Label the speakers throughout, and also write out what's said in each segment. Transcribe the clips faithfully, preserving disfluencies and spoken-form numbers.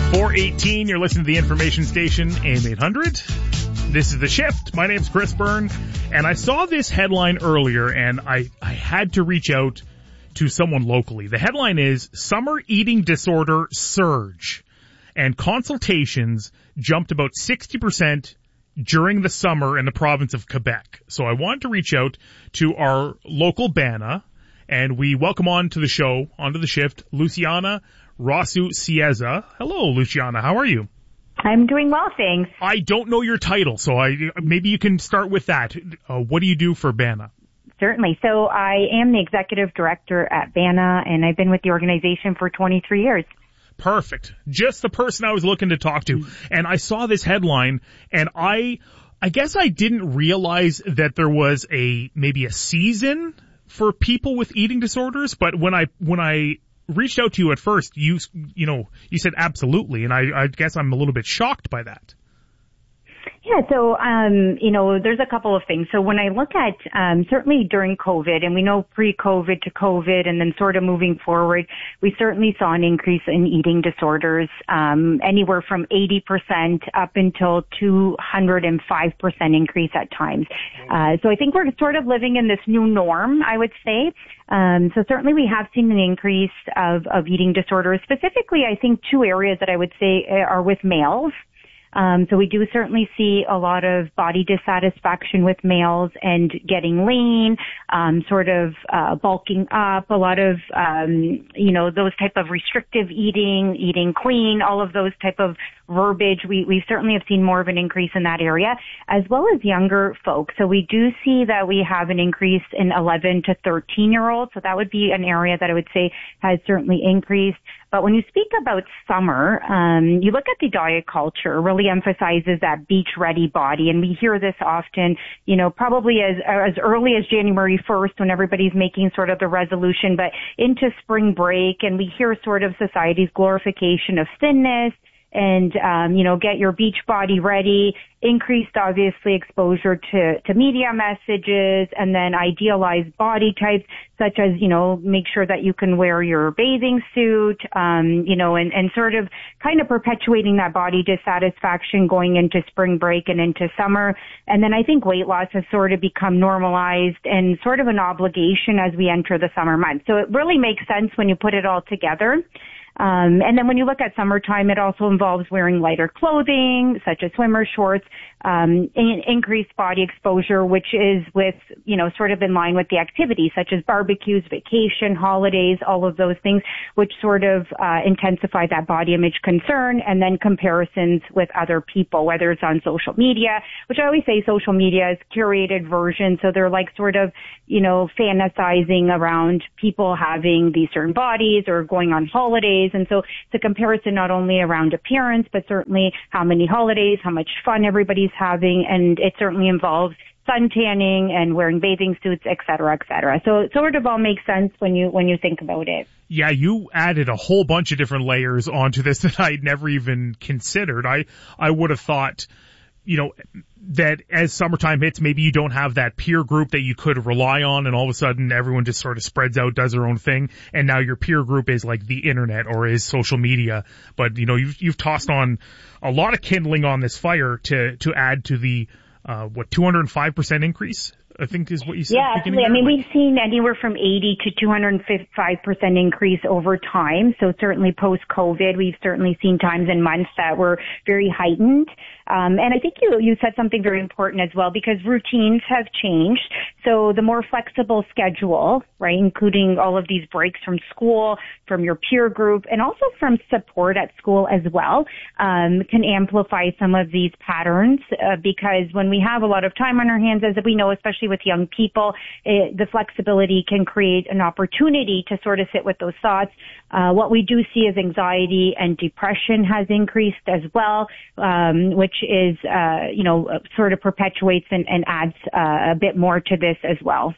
Speaker 1: four eighteen, you're listening to the information station, A M eight hundred. This is The Shift. My name's Chris Byrne, and I saw this headline earlier, and I, I had to reach out to someone locally. The headline is, Summer Eating Disorder Surge, and consultations jumped about sixty percent during the summer in the province of Quebec. So I wanted to reach out to our local B A N A, and we welcome on to the show, onto The Shift, Luciana Rosu-Cieza. Hello, Luciana. How are you?
Speaker 2: I'm doing well, thanks.
Speaker 1: I don't know your title, so I maybe you can start with that. Uh, what do you do for B A N A?
Speaker 2: Certainly. So I am the executive director at B A N A, and I've been with the organization for twenty-three years.
Speaker 1: Perfect. Just the person I was looking to talk to. And I saw this headline, and I, I guess I didn't realize that there was a, maybe a season for people with eating disorders, but when I, when I reached out to you at first, you, you know, you said absolutely, and I, I guess I'm a little bit shocked by that.
Speaker 2: Yeah, so, um, you know, there's a couple of things. So when I look at, um, certainly during COVID, and we know pre-COVID to COVID, and then sort of moving forward, we certainly saw an increase in eating disorders, um, anywhere from eighty percent up until two hundred five percent increase at times. Uh, so I think we're sort of living in this new norm, I would say. Um, so certainly we have seen an increase of, of eating disorders. Specifically, I think two areas that I would say are with males. Um, so we do certainly see a lot of body dissatisfaction with males and getting lean, um, sort of, uh, bulking up, a lot of, um, you know, those type of restrictive eating, eating clean, all of those type of verbiage. We, we certainly have seen more of an increase in that area, as well as younger folks. So we do see that we have an increase in eleven to thirteen year olds. So that would be an area that I would say has certainly increased. But when you speak about summer, um, you look at the diet culture, really emphasizes that beach-ready body, and we hear this often, you know, probably as as early as January first when everybody's making sort of the resolution, but into spring break, and we hear sort of society's glorification of thinness, and, um, you know, get your beach body ready, increased, obviously, exposure to, to media messages, and then idealized body types, such as, you know, make sure that you can wear your bathing suit, um, you know, and, and sort of kind of perpetuating that body dissatisfaction going into spring break and into summer. And then I think weight loss has sort of become normalized and sort of an obligation as we enter the summer months. So it really makes sense when you put it all together. Um, and then when you look at summertime, it also involves wearing lighter clothing, such as swimmer shorts, um, in, increased body exposure, which is with, you know, sort of in line with the activities, such as barbecues, vacation, holidays, all of those things, which sort of uh, intensify that body image concern, and then comparisons with other people, whether it's on social media, which I always say social media is curated version, so they're like sort of, you know, fantasizing around people having these certain bodies or going on holidays. And so it's a comparison not only around appearance, but certainly how many holidays, how much fun everybody's having, and it certainly involves sun tanning and wearing bathing suits, et cetera, et cetera. So it sort of all makes sense when you when you think about it.
Speaker 1: Yeah, you added a whole bunch of different layers onto this that I'd never even considered. I I would have thought, you know, that as summertime hits, maybe you don't have that peer group that you could rely on, and all of a sudden everyone just sort of spreads out, does their own thing, and now your peer group is like the internet or is social media. But, you know, you've, you've tossed on a lot of kindling on this fire to, to add to the, uh, what, two hundred five percent increase, I think is what you said.
Speaker 2: Yeah, absolutely. I mean, we've seen anywhere from eighty to two hundred five percent increase over time. So certainly post-COVID, we've certainly seen times and months that were very heightened. Um, and I think you, you said something very important as well, because routines have changed. So the more flexible schedule, right, including all of these breaks from school, from your peer group, and also from support at school as well, um, can amplify some of these patterns, uh, because when we have a lot of time on our hands, as we know, especially with young people, it, the flexibility can create an opportunity to sort of sit with those thoughts. Uh, what we do see is anxiety and depression has increased as well, um, which is, uh, you know, sort of perpetuates and, and adds uh, a bit more to this as well.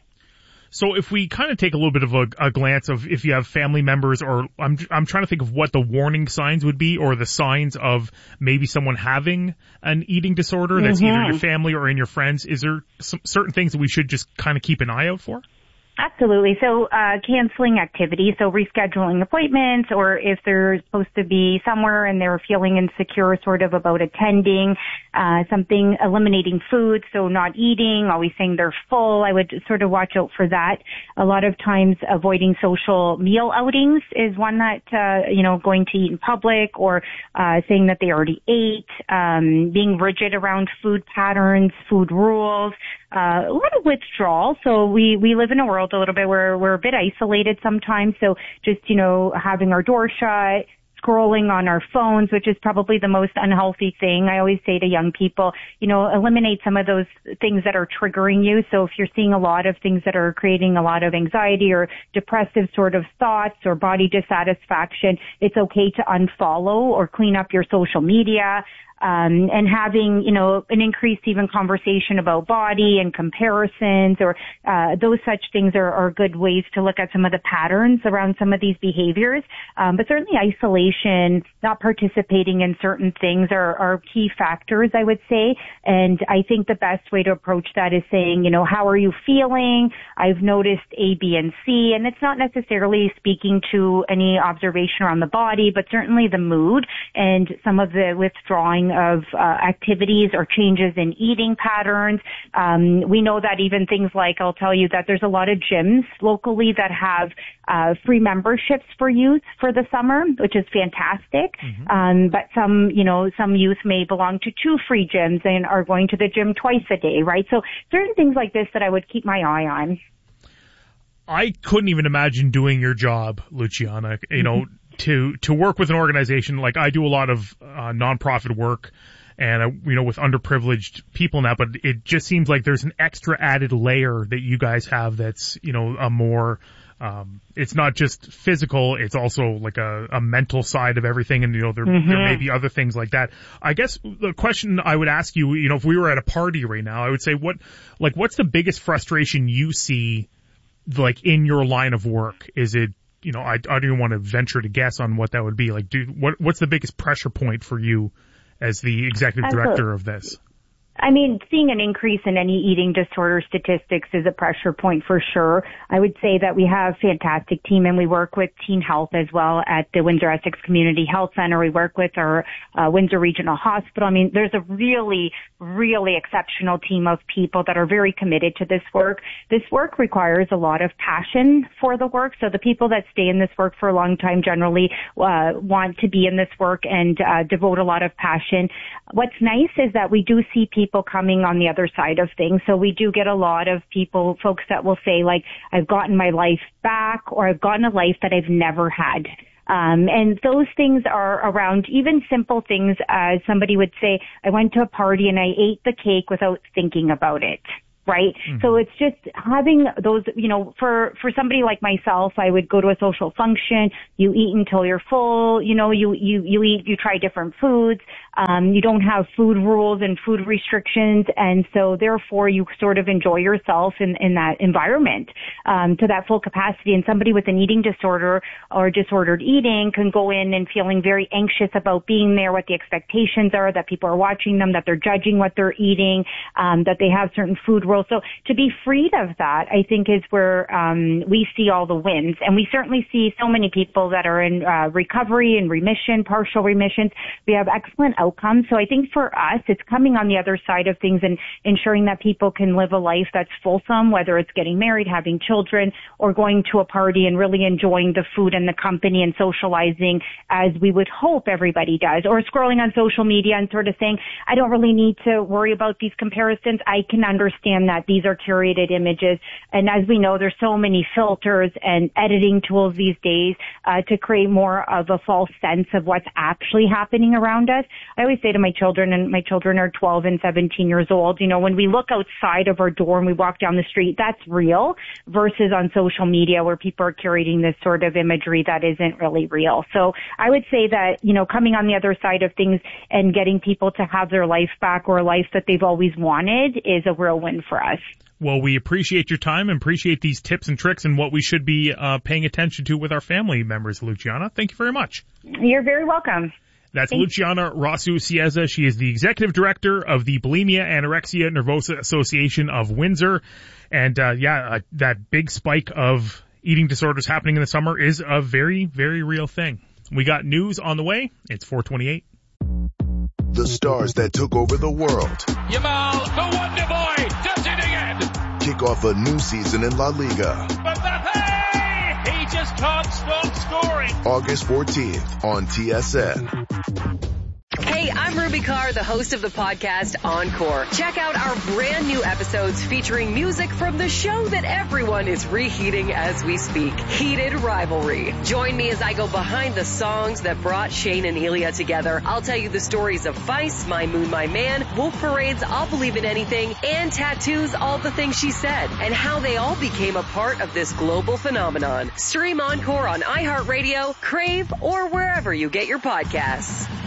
Speaker 1: So if we kind of take a little bit of a, a glance of if you have family members, or I'm I'm trying to think of what the warning signs would be, or the signs of maybe someone having an eating disorder that's mm-hmm. either in your family or in your friends. Is there some certain things that we should just kind of keep an eye out for?
Speaker 2: Absolutely. So uh canceling activities, so rescheduling appointments, or if they're supposed to be somewhere and they're feeling insecure sort of about attending, uh something, eliminating food, so not eating, always saying they're full. I would sort of watch out for that. A lot of times avoiding social meal outings is one that, uh, you know, going to eat in public or uh saying that they already ate, um, being rigid around food patterns, food rules, uh, a lot of withdrawal. So we, we live in a world a little bit where we're a bit isolated sometimes. So just, you know, having our door shut, scrolling on our phones, which is probably the most unhealthy thing. I always say to young people, you know, eliminate some of those things that are triggering you. So if you're seeing a lot of things that are creating a lot of anxiety or depressive sort of thoughts or body dissatisfaction, it's okay to unfollow or clean up your social media. Um, and having, you know, an increased even conversation about body and comparisons or, uh, those such things are, are good ways to look at some of the patterns around some of these behaviors. Um, but certainly isolation, not participating in certain things are, are key factors, I would say. And I think the best way to approach that is saying, you know, how are you feeling? I've noticed A, B, and C. And it's not necessarily speaking to any observation around the body, but certainly the mood and some of the withdrawing of uh, activities or changes in eating patterns. Um, we know that even things like, I'll tell you that there's a lot of gyms locally that have uh, free memberships for youth for the summer, which is fantastic. Mm-hmm. Um, but some, you know, some youth may belong to two free gyms and are going to the gym twice a day, right? So certain things like this that I would keep my eye on.
Speaker 1: I couldn't even imagine doing your job, Luciana. You know, mm-hmm. to to work with an organization like I do a lot of uh, nonprofit work, and uh, you know, with underprivileged people now. But it just seems like there's an extra added layer that you guys have. That's, you know, a more um, it's not just physical; it's also like a, a mental side of everything. And you know, there mm-hmm. there may be other things like that. I guess the question I would ask you, you know, if we were at a party right now, I would say, what like what's the biggest frustration you see, like, in your line of work? Is it, you know, I, I don't even want to venture to guess on what that would be. Like, do what what's the biggest pressure point for you as the executive director of this?
Speaker 2: I mean, seeing an increase in any eating disorder statistics is a pressure point for sure. I would say that we have a fantastic team, and we work with Teen Health as well at the Windsor-Essex Community Health Center. We work with our uh, Windsor Regional Hospital. I mean, there's a really, really exceptional team of people that are very committed to this work. This work requires a lot of passion for the work. So the people that stay in this work for a long time generally uh, want to be in this work and uh, devote a lot of passion. What's nice is that we do see people people coming on the other side of things. So we do get a lot of people, folks that will say, like, I've gotten my life back, or I've gotten a life that I've never had. Um, and those things are around even simple things as somebody would say, I went to a party and I ate the cake without thinking about it. Right? Mm-hmm. So it's just having those, you know, for, for somebody like myself, I would go to a social function, you eat until you're full, you know, you, you, you eat, you try different foods, um, you don't have food rules and food restrictions, and so therefore you sort of enjoy yourself in, in that environment, um, to that full capacity. And somebody with an eating disorder or disordered eating can go in and feeling very anxious about being there, what the expectations are, that people are watching them, that they're judging what they're eating, um, that they have certain food rules. So to be freed of that, I think, is where um, we see all the wins. And we certainly see so many people that are in uh, recovery and remission, partial remissions. We have excellent outcomes. So I think for us, it's coming on the other side of things and ensuring that people can live a life that's fulsome, whether it's getting married, having children, or going to a party and really enjoying the food and the company and socializing as we would hope everybody does, or scrolling on social media and sort of saying, I don't really need to worry about these comparisons. I can understand that these are curated images. And as we know, there's so many filters and editing tools these days uh, to create more of a false sense of what's actually happening around us. I always say to my children, and my children are twelve and seventeen years old, you know, when we look outside of our door and we walk down the street, that's real, versus on social media where people are curating this sort of imagery that isn't really real. So I would say that, you know, coming on the other side of things and getting people to have their life back, or a life that they've always wanted, is a real win for us.
Speaker 1: Well, we appreciate your time and appreciate these tips and tricks and what we should be uh, paying attention to with our family members, Luciana. Thank you very much.
Speaker 2: You're very welcome.
Speaker 1: That's
Speaker 2: Thanks.
Speaker 1: Luciana Rosu Cieza. She is the executive director of the Bulimia Anorexia Nervosa Association of Windsor. And, uh, yeah, uh, that big spike of eating disorders happening in the summer is a very, very real thing. We got news on the way. It's four twenty-eight.
Speaker 3: The stars that took over the world.
Speaker 4: Yamal, the Wonder Boy, does it again.
Speaker 3: Kick off a new season in La Liga.
Speaker 4: Mbappe, he just can't stop scoring.
Speaker 3: August fourteenth on T S N.
Speaker 5: Hey, I'm Ruby Carr, the host of the podcast Encore. Check out our brand new episodes featuring music from the show that everyone is reheating as we speak, Heated Rivalry. Join me as I go behind the songs that brought Shane and Ilya together. I'll tell you the stories of Feist, My Moon, My Man, Wolf Parade's I'll Believe in Anything, and Tattoo's All the Things She Said, and how they all became a part of this global phenomenon. Stream Encore on iHeartRadio, Crave, or wherever you get your podcasts.